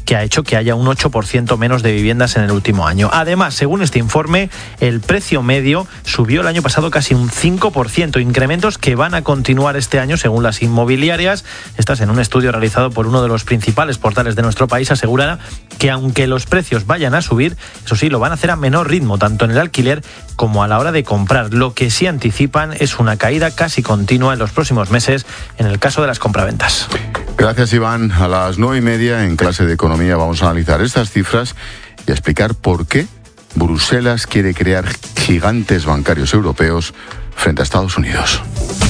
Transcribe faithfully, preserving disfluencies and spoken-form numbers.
que ha hecho que haya un ocho por ciento menos de viviendas en el último año. Además, según este informe, el precio medio subió el año pasado casi un cinco por ciento, incrementos que van a continuar este año según las inmobiliarias. Estas, en un estudio realizado por uno de los principales portales de nuestro país, aseguran que aunque los precios vayan a subir, eso sí, lo van a hacer a menor ritmo, tanto en el alquiler como a la hora de comprar. Lo que sí anticipan es una caída casi continua en los próximos meses en el caso de las compraventas. Gracias, Iván. A las nueve y media en clase de economía vamos a analizar estas cifras y a explicar por qué Bruselas quiere crear gigantes bancarios europeos frente a Estados Unidos.